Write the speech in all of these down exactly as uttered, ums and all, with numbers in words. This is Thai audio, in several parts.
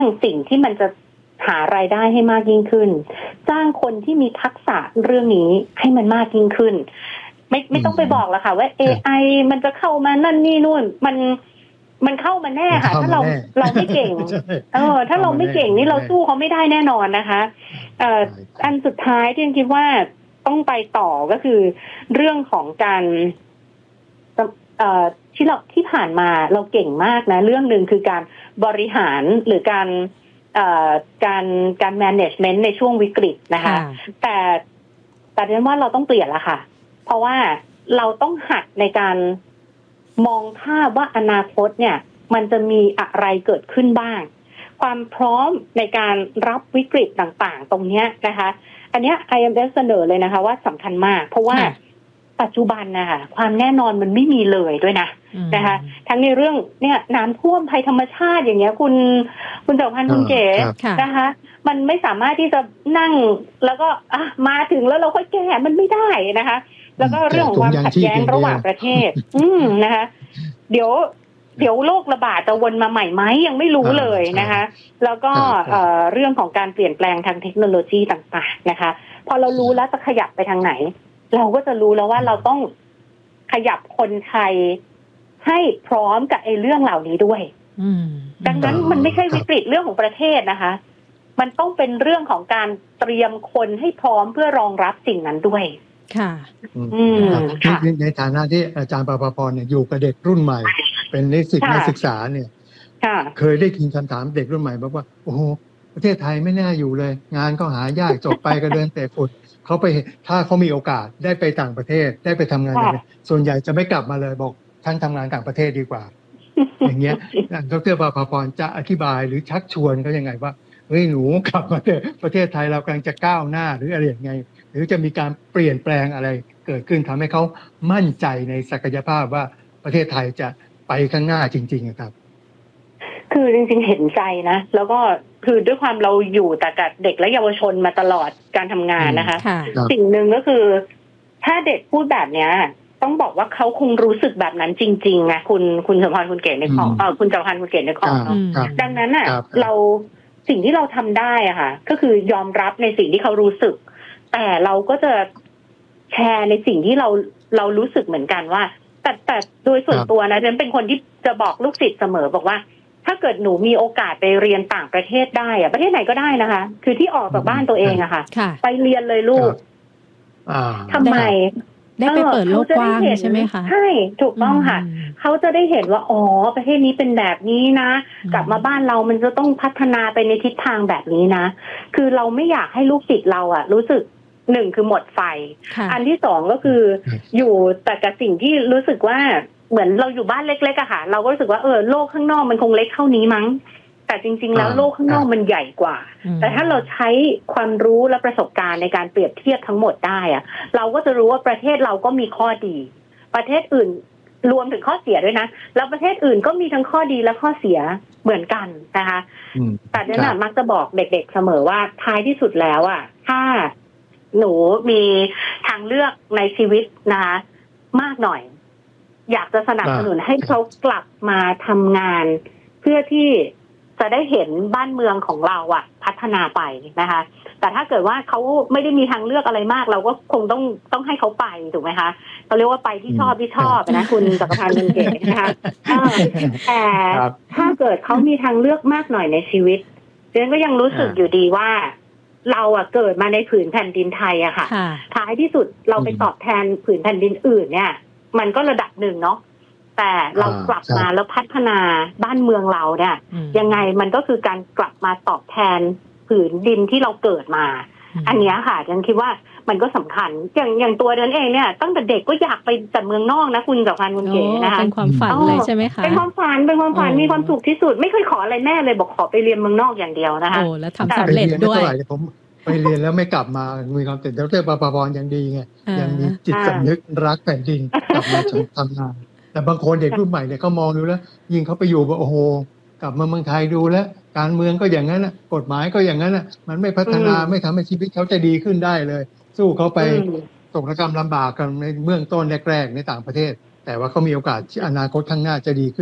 สิ่งที่มันจะหารายได้ให้มากยิ่งขึ้นจ้างคนที่มีทักษะเรื่องนี้ให้มันมากยิ่งขึ้นไม่ไม่ต้องไปบอกแล้วค่ะว่า เอ ไอ มันจะเข้ามานั่นนี่นู่นมันมันเข้ามาแน่ค่ะถ้าเราเราไม่เก่งเออถ้าเราไม่เก่งนี่เราสู้เขาไม่ได้แน่นอนนะคะเอ่ออันสุดท้ายที่คิดว่าต้องไปต่อก็คือเรื่องของการเอ่อที่เราที่ผ่านมาเราเก่งมากนะเรื่องนึงคือการบริหารหรือการเอ่อการการ management ในช่วงวิกฤตนะคะแต่แต่เรียนว่าเราต้องเปลี่ยนละค่ะเพราะว่าเราต้องหัดในการมองภาพว่าอนาคตเนี่ยมันจะมีอะไรเกิดขึ้นบ้างความพร้อมในการรับวิกฤตต่างๆตรงนี้นะคะอันนี้ ไอ เอ็ม เอฟ เสนอเลยนะคะว่าสำคัญมากเพราะว่าปัจจุบันนะคะความแน่นอนมันไม่มีเลยด้วยนะนะคะทั้งในเรื่องเนี่ยน้ำท่วมภัยธรรมชาติอย่างเงี้ยคุณคุณจักรพันธ์คุณเก๋นะคะมันไม่สามารถที่จะนั่งแล้วก็อ่ะมาถึงแล้วเราค่อยแก้มันไม่ได้นะคะแล้วก็เรื่องของความขัดแย้งระหว่างประเทศอืมนะคะเดี๋ยวเดี๋ยวโรคระบาดจะวนมาใหม่ไหมยังไม่รู้เลยนะคะแล้วก็เอ่อเรื่องของการเปลี่ยนแปลงทางเทคโนโลยีต่างๆนะคะพอเรารู้แล้วจะขยับไปทางไหนเราก็จะรู้แล้วว่าเราต้องขยับคนไทยให้พร้อมกับไอ้เรื่องเหล่านี้ด้วยดังนั้นมันไม่ใช่วิกฤตเรื่องของประเทศนะคะมันต้องเป็นเรื่องของการเตรียมคนให้พร้อมเพื่อรองรับสิ่งนั้นด้วยค่ะอืมค่ะในฐานะที่อาจารย์ประภาพรเนี่ยอยู่กับเด็กรุ่นใหม่เป็นนิสิตนักศึกษาเนี่ยเคยได้ยินคำถามเด็กรุ่นใหม่บอกว่าโอ้โหประเทศไทยไม่น่าอยู่เลยงานก็หายากจบไปก็เดินเตะฟุตเขาไปถ้าเขามีโอกาสได้ไปต่างประเทศได้ไปทำงานส่วนใหญ่จะไม่กลับมาเลยบอกท่านทำงานต่างประเทศดีกว่าอย่างเงี้ยดร.ประภาพรจะอธิบายหรือชักชวนเขายังไงว่าเฮ้ยหนูกลับมาเถอะประเทศไทยเรากำลังจะก้าวหน้าหรืออะไรอย่างไงหรือจะมีการเปลี่ยนแปลงอะไรเกิดขึ้นทำให้เขามั่นใจในศักยภาพว่าประเทศไทยจะไปข้างหน้าจริงๆครับคือจริงๆเห็นใจนะแล้วก็คือด้วยความเราอยู่แต่กับเด็กและเยาวชนมาตลอดการทำงานนะคะสิ่งหนึ่งก็คือถ้าเด็กพูดแบบเนี้ยต้องบอกว่าเขาคงรู้สึกแบบนั้นจริงๆไงคุณคุณสมพรคุณเก๋ในของเออคุณจักรพันธ์คุณเก๋ในของเนาะดังนั้นอ่ะเราสิ่งที่เราทำได้อ่ะค่ะก็คือยอมรับในสิ่งที่เขารู้สึกแต่เราก็จะแชร์ในสิ่งที่เราเรารู้สึกเหมือนกันว่าแต่แต่โดยส่วนตัวนะฉันเป็นคนที่จะบอกลูกศิษย์เสมอบอกว่าถ้าเกิดหนูมีโอกาสไปเรียนต่างประเทศได้อะประเทศไหนก็ได้นะคะคือที่ออกจากบ้านตัวเองอะค่ะไปเรียนเลยลูกทำไมได้ไปเปิดโลกกว้างใช่ไหมคะใช่ถูกต้องค่ะเขาจะได้เห็นว่าอ๋อประเทศนี้เป็นแบบนี้นะกลับมาบ้านเรามันจะต้องพัฒนาไปในทิศทางแบบนี้นะคือเราไม่อยากให้ลูกศิษย์เราอะรู้สึกหนึ่งคือหมดไฟอันที่สองก็คืออยู่แต่กับสิ่งที่รู้สึกว่าเหมือนเราอยู่บ้านเล็กๆอะค่ะเราก็รู้สึกว่าเออโลกข้างนอกมันคงเล็กเท่านี้มั้งแต่จริงๆแล้วโลกข้างนอกมันใหญ่กว่าแต่ถ้าเราใช้ความรู้และประสบการณ์ในการเปรียบเทียบทั้งหมดได้อะเราก็จะรู้ว่าประเทศเราก็มีข้อดีประเทศอื่นรวมถึงข้อเสียด้วยนะแล้วประเทศอื่นก็มีทั้งข้อดีและข้อเสียเหมือนกันนะคะแต่เนี่ยนะมักจะบอกเด็กๆเสมอว่าท้ายที่สุดแล้วอะถ้าหนูมีทางเลือกในชีวิตนะคะมากหน่อยอยากจะสนับสนุนให้เขากลับมาทำงานเพื่อที่จะได้เห็นบ้านเมืองของเราอ่ะพัฒนาไปนะคะแต่ถ้าเกิดว่าเขาไม่ได้มีทางเลือกอะไรมากเราก็คงต้องต้องให้เขาไปถูกไหมคะเขาเรียกว่าไปที่ชอบที่ชอบนะคุณจักรพันธ์ คุณเก๋นะคะแต่ถ้าเกิดเขามีทางเลือกมากหน่อยในชีวิตเจนก็ยังรู้สึกอยู่ดีว่าเราอ่ะเกิดมาในผืนแผ่นดินไทยอะค่ะท้ายที่สุดเราไปตอบแทนผืนแผ่นดินอื่นเนี่ยมันก็ระดับหนึ่งเนาะแต่เรากลับมาแล้วพัฒนาบ้านเมืองเราเนี่ยยังไงมันก็คือการกลับมาตอบแทนผืนดินที่เราเกิดมาอันนี้ค่ะฉันคิดว่ามันก็สำคัญอย่างอย่างตัวฉันเองเนี่ยตั้งแต่เด็กก็อยากไปจากเมืองนอกนะคุณจักรพันธ์คุณเก๋นะคะเป็นความฝันเลยใช่ไหมคะเป็นความฝันเป็นความฝันมีความสุขที่สุดไม่เคยขออะไรแม่เลยบอกขอไปเรียนเมืองนอกอย่างเดียวนะคะโอ้แล้วทำสำเร็จด้วยไปเรียนแล้วไม่กลับมามีความตื่นเต้นดร.ประภาพรยังดีไงยังมีจิตสำนึกรักแผ่นดินกลับมาทำงานแต่บางคนเด็กรุ่นใหม่เนี่ยเขามองดูแล้วยิ่งเขาไปอยู่ว่าโอ้โหกลับมาเมืองไทยดูแล้วการเมืองก็อย่างนั้นน่ะกฎหมายก็อย่างนั้นน่ะมันไม่พัฒนาไม่ทำให้ชีวิตเขาจะดีขึ้นได้เลยสู้เขาไปตกระกำลำบากกันในเบื้องต้นแรกๆในต่างประเทศแต่ว่าเขามีโอกาสที่อนาคตข้างหน้าจะดีขึ้นเนี่ย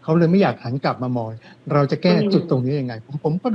เขาเลยไม่อยากหันกลับมามองเราจะแก้จุดตรงนี้ยังไงผมผมก็